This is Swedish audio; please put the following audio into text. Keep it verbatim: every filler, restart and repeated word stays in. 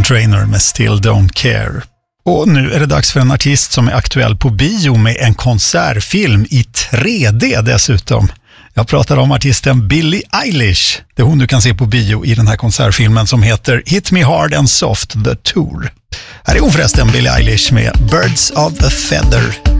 Trainor med Still Don't Care. Och nu är det dags för en artist som är aktuell på bio med en konsertfilm i tre D dessutom. Jag pratar om artisten Billie Eilish. Det är hon du kan se på bio i den här konsertfilmen som heter Hit Me Hard and Soft, The Tour. Här är hon förresten, Billie Eilish med Birds of a Feather.